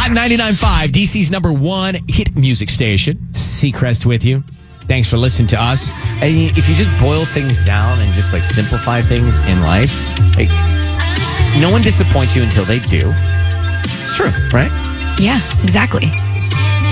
Hot 99.5, DC's number one hit music station. Seacrest with you. Thanks for listening to us. And if you just boil things down and just like simplify things in life, like, no one disappoints you until they do. It's true, right? Yeah, exactly.